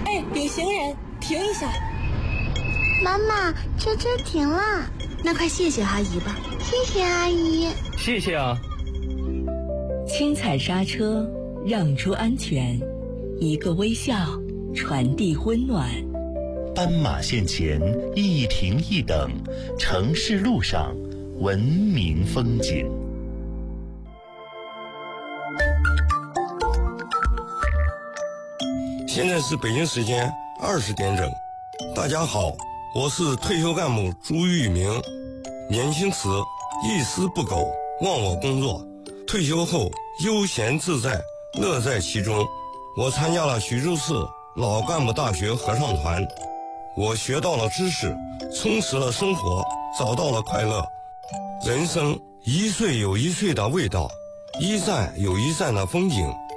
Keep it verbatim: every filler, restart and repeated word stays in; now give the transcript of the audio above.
哎，有行人，停一下。 妈妈，车车停了。 那快谢谢阿姨吧。 谢谢阿姨。 谢谢啊。 轻踩刹车，让出安全，一个微笑，传递温暖。 斑马线前一停一等，城市路上文明风景。 现在是北京时间二十点整。大家好，我是退休干部朱玉明。年轻时一丝不苟，忘我工作，退休后悠闲自在，乐在其中。我参加了徐州市老干部大学合唱团，我学到了知识，充实了生活，找到了快乐。人生一岁有一岁的味道，一站有一站的风景。